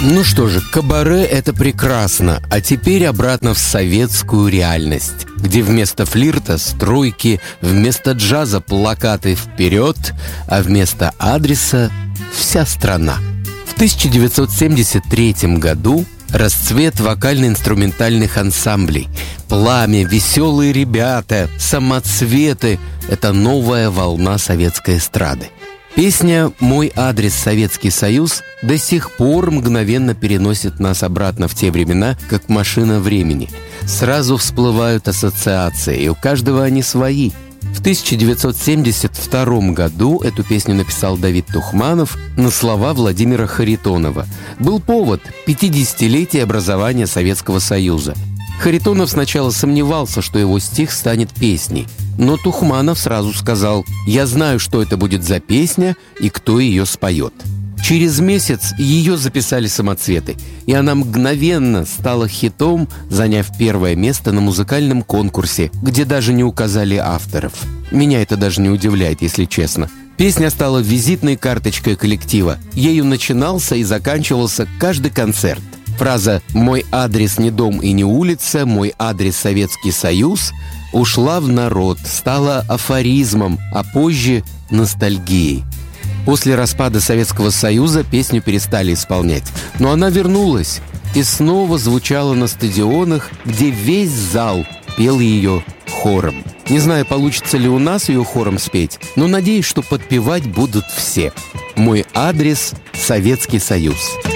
Ну что же, кабаре – это прекрасно, а теперь обратно в советскую реальность, где вместо флирта – стройки, вместо джаза – плакаты вперед, а вместо адреса – вся страна. В 1973 году расцвет вокально-инструментальных ансамблей, пламя, веселые ребята, самоцветы – это новая волна советской эстрады. Песня «Мой адрес Советский Союз» до сих пор мгновенно переносит нас обратно в те времена, как машина времени. Сразу всплывают ассоциации, и у каждого они свои. В 1972 году эту песню написал Давид Тухманов на слова Владимира Харитонова. Был повод – 50-летие образования Советского Союза. Харитонов сначала сомневался, что его стих станет песней. Но Тухманов сразу сказал: «Я знаю, что это будет за песня и кто ее споет». Через месяц ее записали самоцветы, и она мгновенно стала хитом, заняв первое место на музыкальном конкурсе, где даже не указали авторов. Меня это даже не удивляет, если честно. Песня стала визитной карточкой коллектива. Ею начинался и заканчивался каждый концерт. Фраза «Мой адрес не дом и не улица, мой адрес Советский Союз» ушла в народ, стала афоризмом, а позже – ностальгией. После распада Советского Союза песню перестали исполнять, но она вернулась и снова звучала на стадионах, где весь зал пел ее хором. Не знаю, получится ли у нас ее хором спеть, но надеюсь, что подпевать будут все. «Мой адрес Советский Союз».